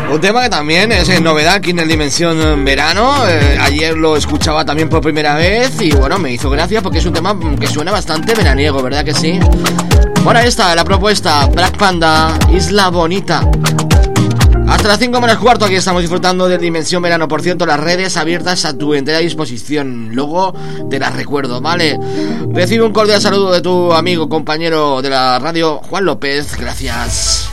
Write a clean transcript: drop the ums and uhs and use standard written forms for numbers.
Un tema que también es novedad aquí en el Dimensión Verano. Ayer lo escuchaba también por primera vez y bueno, me hizo gracia porque es un tema que suena bastante veraniego, ¿verdad que sí? Bueno, ahí está la propuesta, Black Panda, Isla Bonita. Hasta las 5 menos cuarto aquí estamos disfrutando de Dimensión Verano. Por cierto, las redes abiertas a tu entera disposición. Luego te las recuerdo, ¿vale? Recibe un cordial saludo de tu amigo, compañero de la radio, Juan López. Gracias.